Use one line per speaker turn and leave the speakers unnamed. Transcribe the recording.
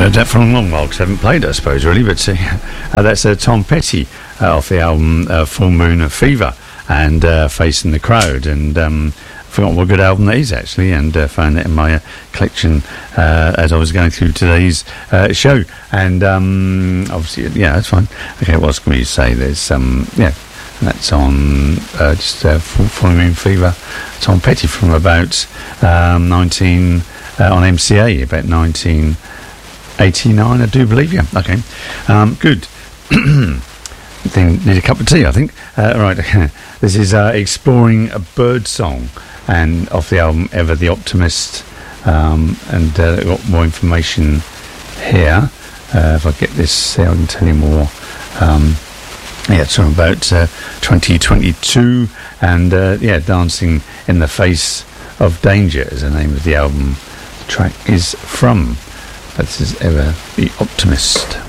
heard that for a long while because I haven't played it, I suppose, really. But that's Tom Petty off the album Full Moon of Fever and Facing the Crowd. And I forgot what good album that is, actually, and found it in my collection as I was going through today's show. And obviously, yeah, that's fine. Okay, what else can we say? There's, yeah, that's on Full Moon Fever. Tom Petty from about 19... on MCA, about 1989, I do believe, yeah. Okay, good. Need a cup of tea, I think. Right, this is Exploring a Bird Song, and off the album Ever the Optimist, and got more information here. If I get this, I can tell you more. Yeah, it's from about 2022, and yeah, Dancing in the Face of Danger is the name of the album. Track is from. This is Ever the Optimist.